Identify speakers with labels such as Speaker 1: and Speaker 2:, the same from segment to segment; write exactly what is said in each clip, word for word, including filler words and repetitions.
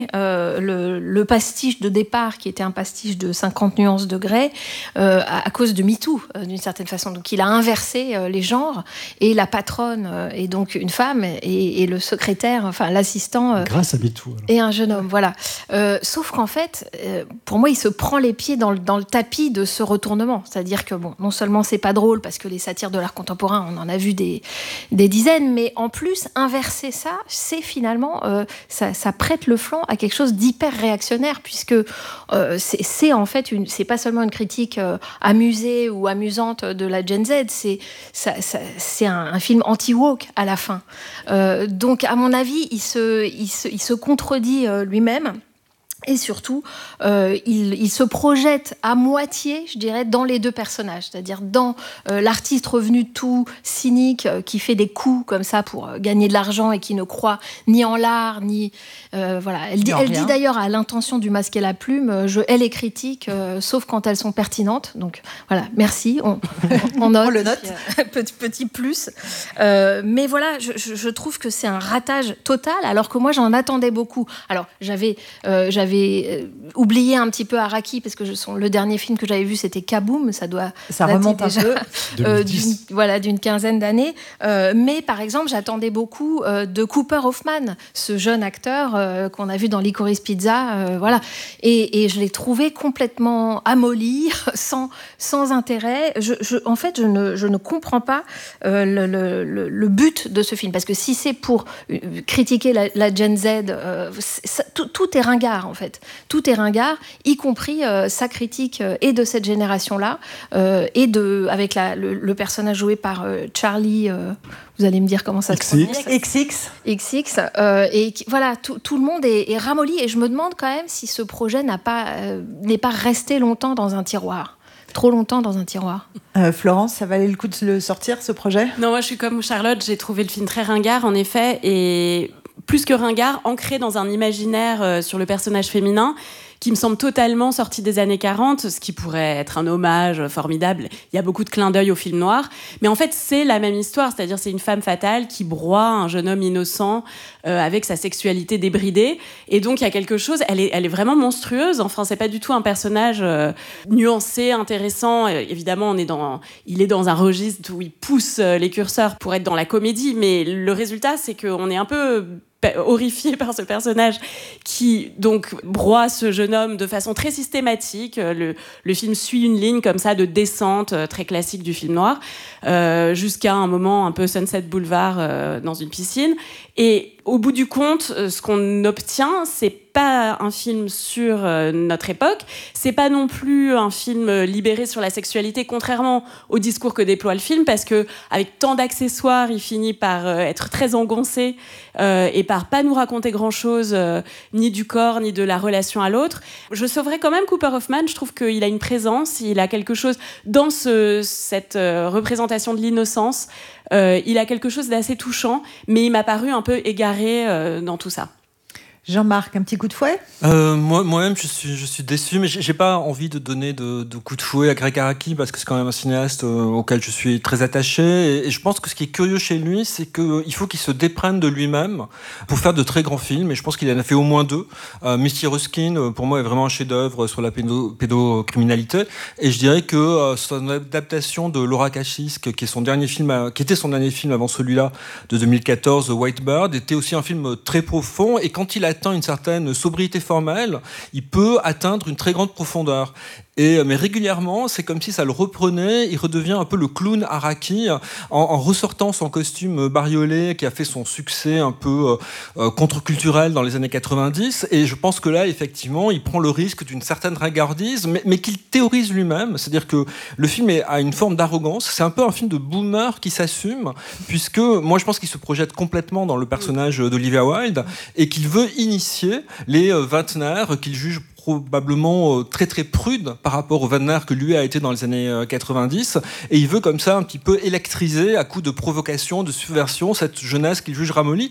Speaker 1: euh, le, le pastiche de départ, qui était un pastiche de cinquante nuances de Grey, euh, à, à cause de MeToo, euh, d'une certaine façon. Donc il a inversé euh, les genres, et la patronne euh, est donc une femme, et, et le secrétaire, enfin l'assistant... Euh,
Speaker 2: Grâce à MeToo.
Speaker 1: Et un jeune homme, voilà. Euh, sauf qu'en fait, euh, pour moi, il se prend les pieds dans le, dans le tapis de ce retournement. C'est-à-dire que, bon, non seulement c'est pas drôle, parce que les satires de l'art contemporain, on en a vu des, des dizaines, mais en plus, inverser ça, c'est finalement... Euh, ça, ça prête le flanc à quelque chose d'hyper réactionnaire, puisque euh, c'est, c'est en fait, une, c'est pas seulement une critique euh, amusée ou amusante de la Gen Z, c'est, ça, ça, c'est un, un film anti-woke à la fin. Euh, donc, à mon avis, il se, il se, il se contredit euh, lui-même. Et surtout, euh, il, il se projette à moitié, je dirais, dans les deux personnages. C'est-à-dire dans euh, l'artiste revenu de tout, cynique, euh, qui fait des coups comme ça pour euh, gagner de l'argent et qui ne croit ni en l'art, ni... Euh, voilà. Elle, dit, elle dit d'ailleurs à l'intention du Masque et la Plume, euh, je hais les critiques, euh, sauf quand elles sont pertinentes. Donc voilà, merci, on, on note.
Speaker 3: On le note.
Speaker 1: Puis, euh, petit, petit plus. Euh, mais voilà, je, je, je trouve que c'est un ratage total, alors que moi, j'en attendais beaucoup. Alors, j'avais... Euh, j'avais J'avais oublié un petit peu Araki, parce que je, son, le dernier film que j'avais vu, c'était Kaboom. Ça doit
Speaker 3: ça remonte un
Speaker 1: déjà,
Speaker 3: peu.
Speaker 1: Euh, d'une, voilà, d'une quinzaine d'années. Euh, mais par exemple, j'attendais beaucoup euh, de Cooper Hoffman, ce jeune acteur euh, qu'on a vu dans Licorice Pizza. Euh, voilà. Et, et je l'ai trouvé complètement amolli, sans, sans intérêt. Je, je, en fait, je ne, je ne comprends pas euh, le, le, le but de ce film. Parce que si c'est pour critiquer la, la Gen Z, euh, ça, tout, tout est ringard, en fait. Fait. Tout est ringard, y compris euh, sa critique euh, et de cette génération-là, euh, et de, avec la, le, le personnage joué par euh, Charlie, euh, vous allez me dire comment ça se prononce.
Speaker 3: X X.
Speaker 1: X X. Euh, et voilà, tout, tout le monde est, est ramolli, et je me demande quand même si ce projet n'a pas, euh, n'est pas resté longtemps dans un tiroir. Trop longtemps dans un tiroir.
Speaker 3: Euh, Florence, ça valait le coup de le sortir, ce projet ?
Speaker 4: Non, moi je suis comme Charlotte, j'ai trouvé le film très ringard, en effet, et... plus que ringard, ancré dans un imaginaire euh, sur le personnage féminin qui me semble totalement sorti des années quarante, ce qui pourrait être un hommage formidable. Il y a beaucoup de clins d'œil au film noir. Mais en fait, c'est la même histoire. C'est-à-dire, c'est une femme fatale qui broie un jeune homme innocent euh, avec sa sexualité débridée. Et donc, il y a quelque chose... Elle est, elle est vraiment monstrueuse. Enfin, c'est pas du tout un personnage euh, nuancé, intéressant. Euh, évidemment, on est dans, il est dans un registre où il pousse euh, les curseurs pour être dans la comédie. Mais le résultat, c'est qu'on est un peu... horrifié par ce personnage qui donc broie ce jeune homme de façon très systématique. Le, le film suit une ligne comme ça de descente très classique du film noir, euh, jusqu'à un moment un peu Sunset Boulevard euh, dans une piscine. Et au bout du compte, ce qu'on obtient, c'est pas un film sur euh, notre époque, c'est pas non plus un film libéré sur la sexualité, contrairement au discours que déploie le film, parce que avec tant d'accessoires, il finit par euh, être très engoncé euh, et par pas nous raconter grand-chose, euh, ni du corps, ni de la relation à l'autre. Je sauverais quand même Cooper Hoffman, je trouve qu'il a une présence, il a quelque chose dans ce, cette euh, représentation de l'innocence, euh, il a quelque chose d'assez touchant, mais il m'a paru un peu égaré euh, dans tout ça.
Speaker 3: Jean-Marc, un petit coup de fouet ?
Speaker 5: euh, moi, Moi-même, je suis, je suis déçu, mais j'ai, j'ai pas envie de donner de, de coup de fouet à Gregg Araki, parce que c'est quand même un cinéaste euh, auquel je suis très attaché. Et, et je pense que ce qui est curieux chez lui, c'est qu'il faut qu'il se déprenne de lui-même pour faire de très grands films. Et je pense qu'il en a fait au moins deux. Euh, Misty Ruskin, pour moi, est vraiment un chef-d'œuvre sur la pédo, pédocriminalité. Et je dirais que euh, son adaptation de Laura Kaschisk, qui est son dernier film, qui était son dernier film avant celui-là de deux mille quatorze, The White Bird, était aussi un film très profond. Et quand il a atteint une certaine sobriété formelle, il peut atteindre une très grande profondeur. Et, mais régulièrement, c'est comme si ça le reprenait, il redevient un peu le clown Araki, en, en ressortant son costume bariolé qui a fait son succès un peu euh, contre-culturel dans les années quatre-vingt-dix. Et je pense que là, effectivement, il prend le risque d'une certaine ringardise, mais, mais qu'il théorise lui-même. C'est-à-dire que le film est, a une forme d'arrogance. C'est un peu un film de boomer qui s'assume, puisque moi, je pense qu'il se projette complètement dans le personnage d'Olivia Wilde et qu'il veut initier les euh, vingtenaires qu'il juge probablement très très prude par rapport au Wagner que lui a été dans les années quatre-vingt-dix, et il veut comme ça un petit peu électriser à coup de provocation, de subversion cette jeunesse qu'il juge ramollie.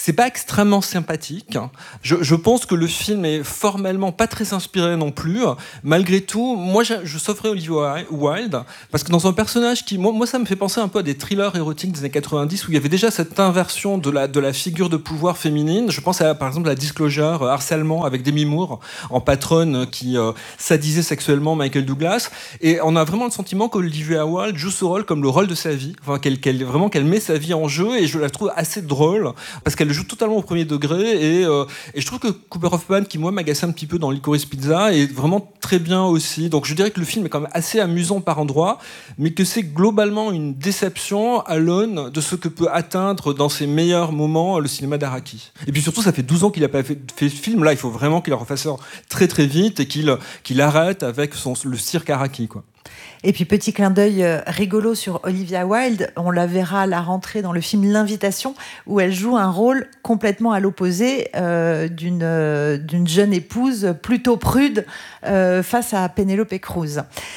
Speaker 5: c'est pas extrêmement sympathique. Je, je pense que le film est formellement pas très inspiré non plus. Malgré tout, moi, je, je sauverais Olivia Wilde parce que dans un personnage qui, moi, moi, ça me fait penser un peu à des thrillers érotiques des années quatre-vingt-dix où il y avait déjà cette inversion de la de la figure de pouvoir féminine. Je pense à, par exemple, à Disclosure, harcèlement avec Demi Moore en patronne qui euh, sadisait sexuellement Michael Douglas. Et on a vraiment le sentiment qu'Olivia Wilde joue ce rôle comme le rôle de sa vie, enfin qu'elle, qu'elle vraiment qu'elle met sa vie en jeu, et je la trouve assez drôle parce qu'elle joue totalement au premier degré, et, euh, et je trouve que Cooper Hoffman, qui moi m'agace un petit peu dans Licorice Pizza, est vraiment très bien aussi. Donc je dirais que le film est quand même assez amusant par endroits, mais que c'est globalement une déception à l'aune de ce que peut atteindre dans ses meilleurs moments le cinéma d'Araki. Et puis surtout, ça fait douze ans qu'il n'a pas fait, fait ce film. Là, il faut vraiment qu'il le refasse très très vite et qu'il, qu'il arrête avec son, le cirque Araki, quoi.
Speaker 3: Et puis, petit clin d'œil rigolo sur Olivia Wilde, on la verra à la rentrée dans le film L'Invitation, où elle joue un rôle complètement à l'opposé euh, d'une, euh, d'une jeune épouse plutôt prude euh, face à Penélope Cruz.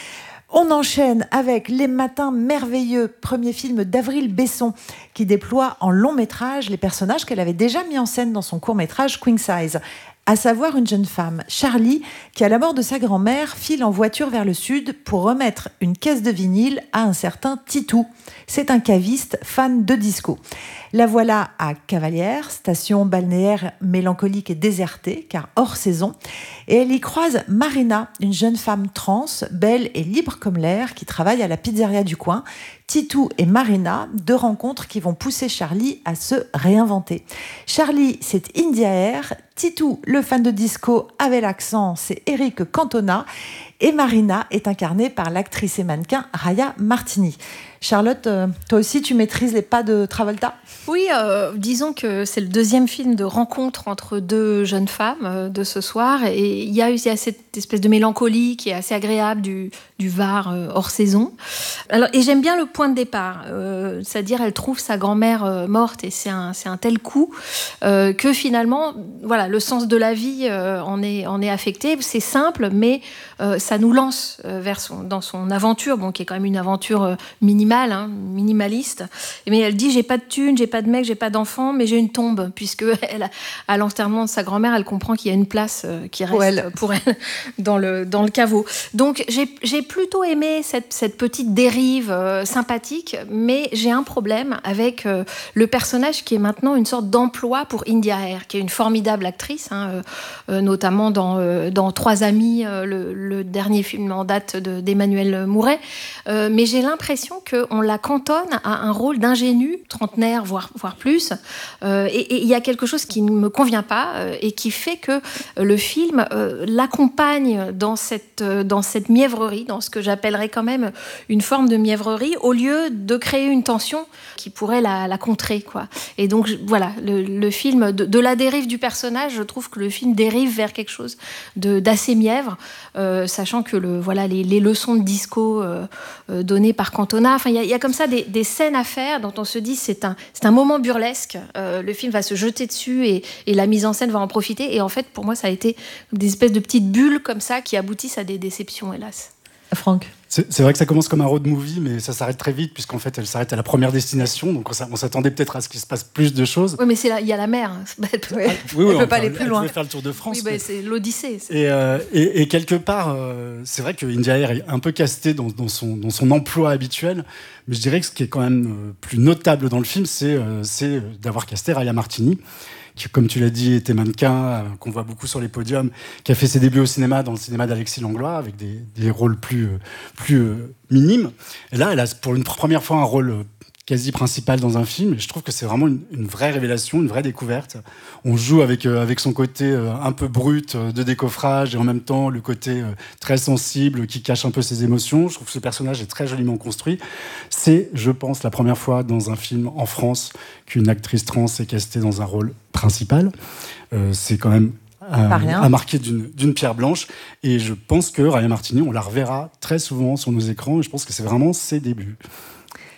Speaker 3: On enchaîne avec Les Matins Merveilleux, premier film d'Avril Besson, qui déploie en long métrage les personnages qu'elle avait déjà mis en scène dans son court métrage Queen Size. À savoir une jeune femme, Charlie, qui à la mort de sa grand-mère file en voiture vers le sud pour remettre une caisse de vinyle à un certain Titou. C'est un caviste fan de disco. La voilà à Cavalières, station balnéaire mélancolique et désertée, car hors saison, et elle y croise Marina, une jeune femme trans, belle et libre comme l'air, qui travaille à la pizzeria du coin. Titou et Marina, deux rencontres qui vont pousser Charlie à se réinventer. Charlie, c'est India Air. Titou, le fan de disco avec l'accent, c'est Eric Cantona. Et Marina est incarnée par l'actrice et mannequin Raya Martini. Charlotte, euh, toi aussi, tu maîtrises les pas de Travolta ?
Speaker 1: Oui, euh, disons que c'est le deuxième film de rencontre entre deux jeunes femmes euh, de ce soir. Et il y a eu il y a cette espèce de mélancolie qui est assez agréable du, du Var euh, hors saison. Alors, et j'aime bien le point de départ. Euh, c'est-à-dire, elle trouve sa grand-mère euh, morte et c'est un, c'est un tel coup euh, que finalement, voilà, le sens de la vie euh, en, est, en est affecté. C'est simple, mais euh, ça nous lance euh, vers son, dans son aventure, bon, qui est quand même une aventure euh, minimale, hein, minimaliste. Mais elle dit, j'ai pas de thune, j'ai pas de mec, j'ai pas d'enfant, mais j'ai une tombe, puisque elle, à l'enterrement de sa grand-mère, elle comprend qu'il y a une place euh, qui reste pour elle, pour elle dans, le, dans le caveau. Donc j'ai, j'ai plutôt aimé cette, cette petite dérive euh, sympathique, mais j'ai un problème avec euh, le personnage qui est maintenant une sorte d'emploi pour India Air, qui est une formidable actrice, hein, euh, euh, notamment dans, euh, dans Trois Amis, euh, le, le dernier film en date de, d'Emmanuel Mouret. Euh, mais j'ai l'impression qu'on la cantonne à un rôle d'ingénue, trentenaire, voire, voire plus. Euh, et il y a quelque chose qui ne me convient pas euh, et qui fait que euh, le film euh, l'accompagne dans cette, euh, dans cette mièvrerie, dans ce que j'appellerais quand même une forme de mièvrerie, au lieu de créer une tension qui pourrait la, la contrer, quoi. Et donc, je, voilà, le, le film, de, de la dérive du personnage, je trouve que le film dérive vers quelque chose de, d'assez mièvre, euh, sachant que le, voilà, les, les leçons de disco euh, euh, données par Cantona, enfin, il y, y a comme ça des, des scènes à faire dont on se dit c'est un, c'est un moment burlesque, euh, le film va se jeter dessus et, et la mise en scène va en profiter. Et en fait, pour moi, ça a été des espèces de petites bulles comme ça qui aboutissent à des déceptions, hélas.
Speaker 3: Franck.
Speaker 2: C'est, c'est vrai que ça commence comme un road movie, mais ça s'arrête très vite, puisqu'en fait, elle s'arrête à la première destination, donc on, on s'attendait peut-être à ce qu'il se passe plus de choses.
Speaker 1: Oui, mais c'est là, il y a la mer. Elle peut,
Speaker 3: ouais.
Speaker 2: oui, oui,
Speaker 3: elle peut pas
Speaker 2: peut,
Speaker 3: aller plus loin.
Speaker 2: Elle pouvait faire le tour de France.
Speaker 1: Oui, bah, mais... c'est l'Odyssée. C'est...
Speaker 2: Et, euh, et, et quelque part, euh, c'est vrai que India Air est un peu castée dans, dans, son, dans son emploi habituel, mais je dirais que ce qui est quand même euh, plus notable dans le film, c'est, euh, c'est d'avoir casté Raya Martini, qui, comme tu l'as dit, était mannequin, euh, qu'on voit beaucoup sur les podiums, qui a fait ses débuts au cinéma, dans le cinéma d'Alexis Langlois, avec des, des rôles plus, euh, plus euh, minimes. Et là, elle a pour une première fois un rôle euh, quasi principal dans un film. Et je trouve que c'est vraiment une, une vraie révélation, une vraie découverte. On joue avec, euh, avec son côté euh, un peu brut euh, de décoffrage et en même temps le côté euh, très sensible qui cache un peu ses émotions. Je trouve que ce personnage est très joliment construit. C'est, je pense, la première fois dans un film en France qu'une actrice trans est castée dans un rôle principal. Euh, c'est quand même à, à marquer d'une, d'une pierre blanche. Et je pense que Raya Martini, on la reverra très souvent sur nos écrans. Et je pense que c'est vraiment ses débuts.
Speaker 3: Florence ?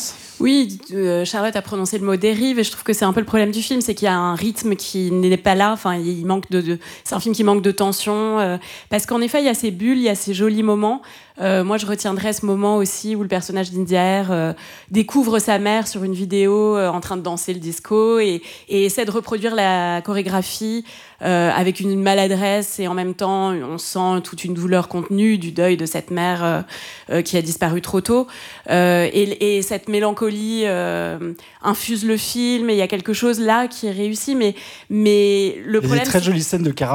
Speaker 4: Oui, euh, Charlotte a prononcé le mot dérive et je trouve que c'est un peu le problème du film, c'est qu'il y a un rythme qui n'est pas là. Enfin, il manque de, de c'est un film qui manque de tension euh, parce qu'en effet, il y a ces bulles, il y a ces jolis moments, Euh, moi, je retiendrai ce moment aussi où le personnage d'India Air euh, découvre sa mère sur une vidéo euh, en train de danser le disco et, et essaie de reproduire la chorégraphie euh, avec une maladresse et en même temps, on sent toute une douleur contenue du deuil de cette mère euh, euh, qui a disparu trop tôt. Euh, et, et cette mélancolie euh, infuse le film et il y a quelque chose là qui est réussi, mais, mais le
Speaker 2: il y a
Speaker 4: problème...
Speaker 2: des très jolies scènes de Cara